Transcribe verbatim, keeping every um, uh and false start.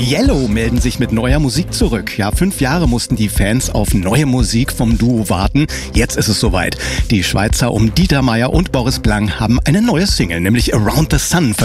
Yellow melden sich mit neuer Musik zurück. Ja, fünf Jahre mussten die Fans auf neue Musik vom Duo warten. Jetzt ist es soweit. Die Schweizer um Dieter Meier und Boris Blank haben eine neue Single, nämlich Around the Sun, veröffentlicht.